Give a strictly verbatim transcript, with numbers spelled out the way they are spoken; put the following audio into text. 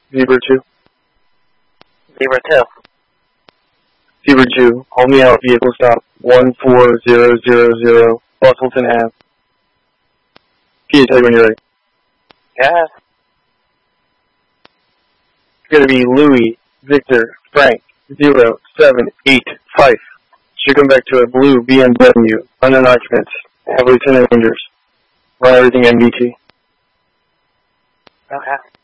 Zebra two. Zebra two. Zebra two, hold me out, vehicle stop, one four zero zero zero, Bustleton Ave. Can you tell you when you're ready? Yeah. It's gonna be Louis, Victor, Frank, zero seven eight five. Should come back to a blue B M W, unknown occupants, heavily tinted windows. Run everything N V T. Okay.